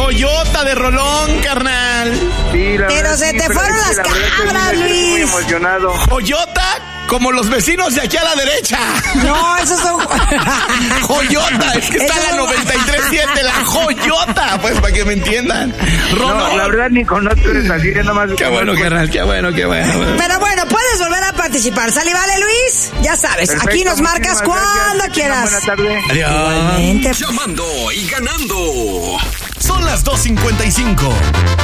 joyota de rolón, carnal. Sí, la Pero verdad, se sí, te fueron las la verdad que cabras, estoy muy Luis. emocionado. Joyota como los vecinos de aquí a la derecha. No, esos son... Joyota, es que está Eso la no- 93.7, la Joyota, pues para que me entiendan. Rolón. No, la verdad ni conozco esa así, nada más. Qué bueno, carnal, qué bueno. Pero bueno, puedes volver a participar. ¿Sale y vale, Luis? Ya sabes, Perfecto, aquí nos marcas muchísimas cuando gracias, que tengan quieras. buena tarde. Adiós. Igualmente. Llamando y ganando. Son las 2:55.